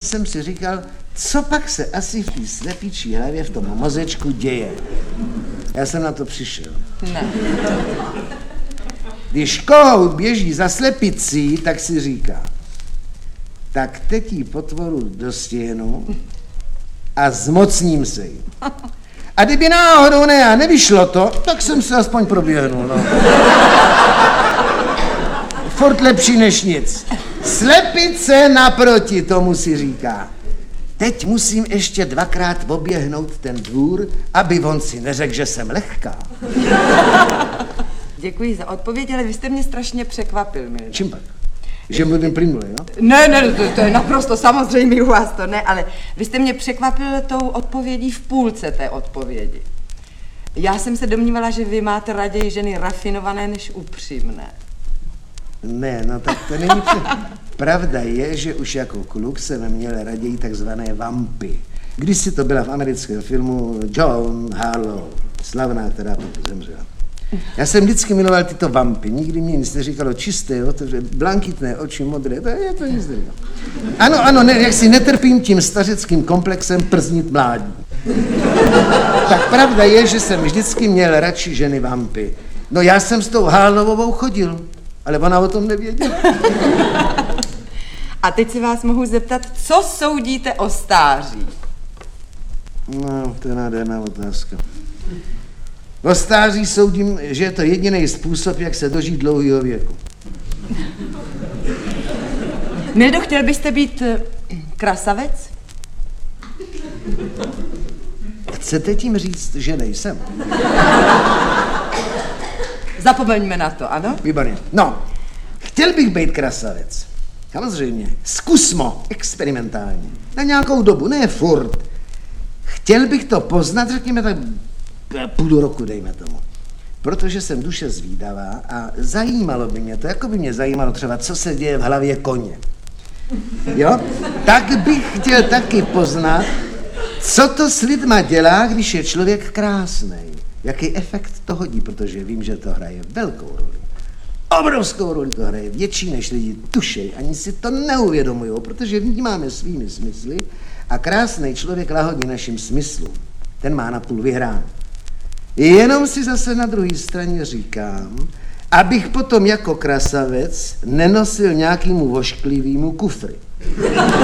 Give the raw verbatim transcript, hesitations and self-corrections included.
jsem si říkal, co pak se asi v té slepičí hlavě v tom mozečku děje. Já jsem na to přišel. Ne. Když kohout běží za slepicí, tak si říká, tak teď jí potvoru dostihnu a zmocním se jí. A kdyby náhodou ne a nevyšlo to, tak jsem se aspoň proběhnul, no. Furt lepší než nic. Slepice naproti tomu si říká. Teď musím ještě dvakrát oběhnout ten dvůr, aby on si neřekl, že jsem lehká. Děkuji za odpověď, ale vy jste mě strašně překvapil, Mildo. Čím pak? Že mluvím plynule, jo? Ne, ne, to, to je naprosto samozřejmě u vás to ne, ale vy jste mě překvapil tou odpovědí v půlce té odpovědi. Já jsem se domnívala, že vy máte raději ženy rafinované než upřímné. Ne, no tak to není před... Pravda je, že už jako kluk jsem měl raději takzvané vampy. Když si to byla v americkém filmu John Harlow, slavná, která potom zemřela. Já jsem vždycky miloval tyto vampy, nikdy mi nic neříkalo čisté, otevře, blankitné oči, modré, to je to nic neříkalo. Ano, ano, ne, jak si netrpím tím stařeckým komplexem prznit mládí. Tak pravda je, že jsem vždycky měl radši ženy vampy. No já jsem s tou Hálnovou chodil, ale ona o tom nevěděla. A teď se vás mohu zeptat, co soudíte o stáří? No, to je nádherná otázka. O stáří soudím, že je to jediný způsob, jak se dožít dlouhého věku. Mildo, chtěl byste být krasavec? Chcete tím říct, že nejsem? Zapomeňme na to, ano? Výborně. No, chtěl bych být krasavec. Samozřejmě. Zkusmo, experimentálně. Na nějakou dobu, ne furt. Chtěl bych to poznat, řekněme tak půl roku, dejme tomu. Protože jsem duše zvídavá a zajímalo by mě to, jako by mě zajímalo třeba, co se děje v hlavě koně. Jo? Tak bych chtěl taky poznat, co to s lidma dělá, když je člověk krásný. Jaký efekt to hodí, protože vím, že to hraje velkou roli. Obrovskou roli to hraje, větší než lidi tušej, ani si to neuvědomujou, protože vnímáme svými smysly a krásný člověk lahodí našim smyslům. Ten má napůl vyhrán. Jenom si zase na druhé straně říkám, abych potom jako krasavec nenosil nějakému vošklivýmu kufry.